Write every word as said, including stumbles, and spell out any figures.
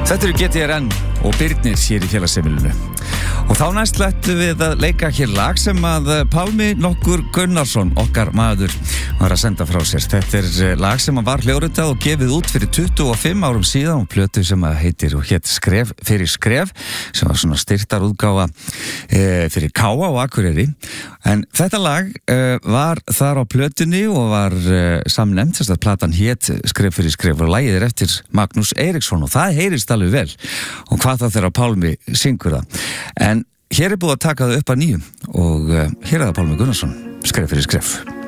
Þetta eru G T R N og Birnir hér í félagsheimilinu. Og þá næst lættum við að leika hér lag sem að Pálmi nokkur Gunnarsson, okkar maður, var að senda frá sér. Þetta er lag sem var hljóðritað og gefið út fyrir tuttugu og fimm árum síðan og plötu sem að heitir og hét Skref fyrir skref, sem var svona styrktarútgáfa e, fyrir Káa og Akureyri. En þetta lag e, var þar á plötunni og var e, samnefnt, þess að platan hét Skref fyrir skref og lagið er eftir Magnús Eiríksson og það heyrist alveg vel. Og hvað það þegar Pálmi syngur það. En hér er búið að taka það upp að nýjum og uh, hér er það Pálmi Gunnarsson, Skref fyrir skref.